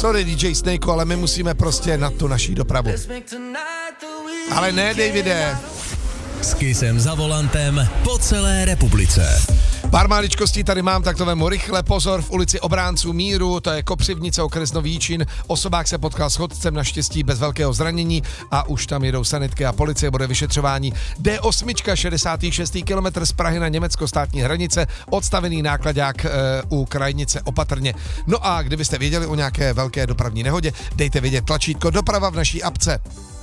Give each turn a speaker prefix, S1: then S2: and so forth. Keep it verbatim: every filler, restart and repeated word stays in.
S1: Sorry D J Snakeu, ale my musíme prostě na tu naší dopravu. Ale ne, Davide.
S2: S Kissem za volantem po celé republice.
S1: Pár máličkostí tady mám, tak to vemu rychle. Pozor, v ulici Obránců míru, to je Kopřivnice, okres Nový Jičín. Osobák se potkal s chodcem, naštěstí bez velkého zranění a už tam jedou sanitky a policie, bude vyšetřování. D osm, šedesátý šestý kilometr z Prahy na německo-státní hranice, odstavený nákladák e, u krajnice Opatrně. No a kdybyste věděli o nějaké velké dopravní nehodě, dejte vědět tlačítko doprava v naší apce.